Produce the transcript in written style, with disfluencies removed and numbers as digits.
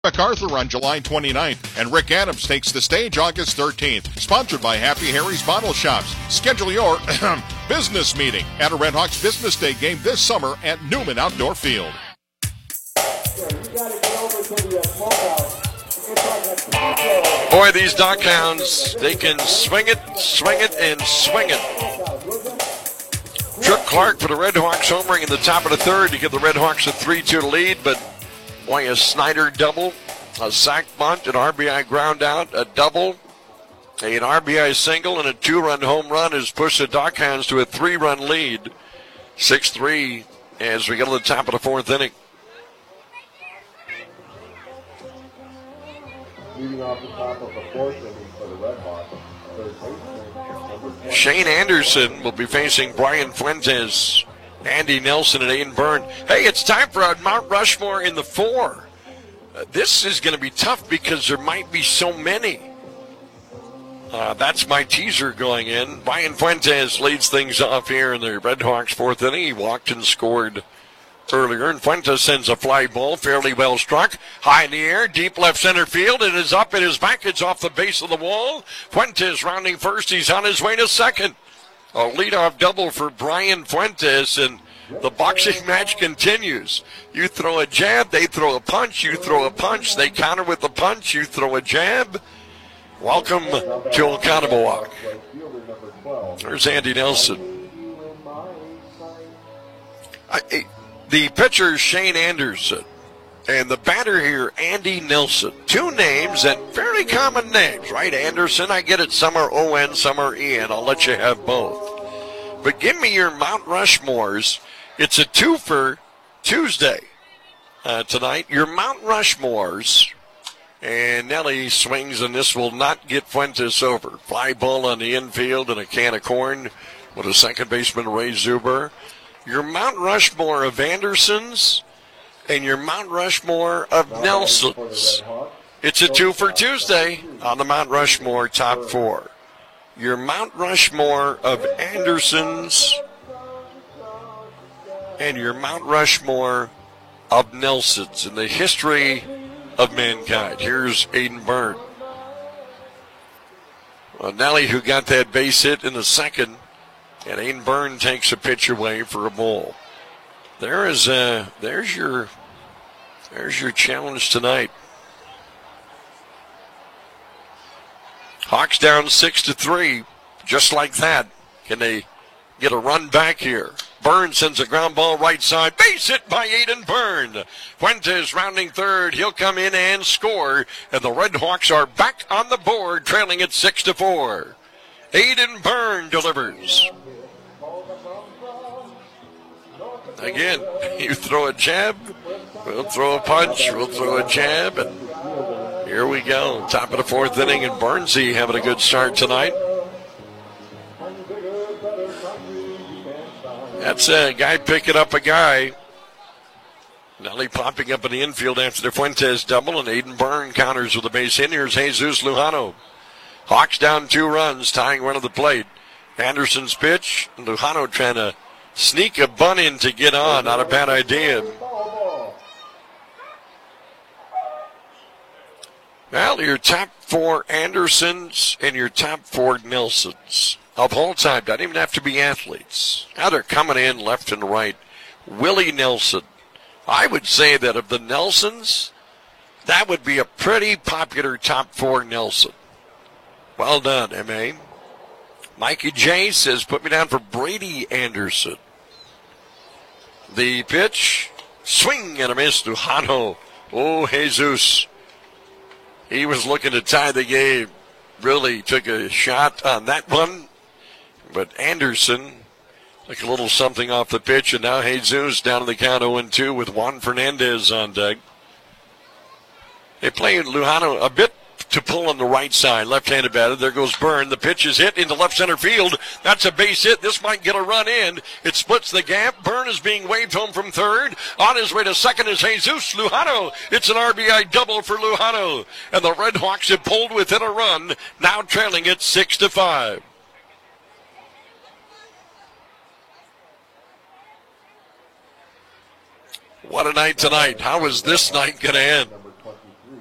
MacArthur on July 29th, and Rick Adams takes the stage August 13th. Sponsored by Happy Harry's Bottle Shops. Schedule your business meeting at a Redhawks Business Day game this summer at Newman Outdoor Field. Boy, these Dockhounds, they can swing it, and swing it. Chuck Clark for the Redhawks homering in the top of the third to give the Redhawks a 3-2 lead, but boy, a Snyder double, a sack bunt, an RBI ground out, a double, an RBI single, and a 2-run home run has pushed the Dockhounds to a 3-run lead. 6-3 as we get to the top of the fourth inning. Leading off the top of the fourth inning for the Redhawks. Shane Anderson will be facing Brian Fuentes, Andy Nelson, and Aiden Byrne. Hey, it's time for a Mount Rushmore in the 4. This is going to be tough because there might be so many. That's my teaser going in. Brian Fuentes leads things off here in the Redhawks' fourth inning. He walked and scored earlier, and Fuentes sends a fly ball, fairly well struck, high in the air, deep left center field. It is up, it is back, it's off the base of the wall. Fuentes rounding first, he's on his way to second. A leadoff double for Brian Fuentes, and the boxing match continues. You throw a jab, they throw a punch, you throw a punch, they counter with a punch, you throw a jab. Welcome to Oconomowoc. There's Andy Nelson. The pitcher is Shane Anderson, and the batter here, Andy Nelson. Two names and fairly common names, right? Anderson, I get it. Some are O-N, some are E-N. I'll let you have both. But give me your Mount Rushmores. It's a twofer Tuesday tonight. Your Mount Rushmores. And Nelly swings, and this will not get Fuentes over. Fly ball on the infield and a can of corn with a second baseman, Ray Zuber. Your Mount Rushmore of Andersons and your Mount Rushmore of Nelsons. It's a twofer Tuesday on the Mount Rushmore top 4. Your Mount Rushmore of Andersons and your Mount Rushmore of Nelsons in the history of mankind. Here's Aiden Byrne. Nelly, who got that base hit in the second, and Aiden Byrne takes a pitch away for a ball. There's your challenge tonight. Hawks down 6-3, just like that. Can they get a run back here? Byrne sends a ground ball right side. Base hit by Aiden Byrne. Fuentes rounding third. He'll come in and score. And the Redhawks are back on the board, trailing at 6-4. Aiden Byrne delivers. Again, you throw a jab, we'll throw a punch, we'll throw a jab, and here we go. Top of the fourth inning, and Burnsy having a good start tonight. That's a guy picking up a guy. Nelly popping up in the infield after the Fuentes double, and Aiden Byrne counters with a base hit. Here's Jesus Lujano. Hawks down 2 runs, tying one of the plate. Anderson's pitch, Lujano trying to sneak a bunt in to get on. Not a bad idea. Well, your top 4 Andersons and your top 4 Nelsons of all time. Doesn't even have to be athletes. Now they're coming in left and right. Willie Nelson. I would say that of the Nelsons, that would be a pretty popular top 4 Nelson. Well done, M.A. Mikey J says, put me down for Brady Anderson. The pitch, swing and a miss to Hano. Oh, Jesus. He was looking to tie the game. Really took a shot on that one. But Anderson took a little something off the pitch, and now Jesus down to the count 0-2 with Juan Fernandez on deck. They played Lujano a bit to pull on the right side, left-handed batter. There goes Byrne. The pitch is hit into left center field. That's a base hit. This might get a run in. It splits the gap. Byrne is being waved home from third. On his way to second is Jesus Lujano. It's an RBI double for Lujano. And the Redhawks have pulled within a run, now trailing it 6-5. What a night tonight. How is this night going to end?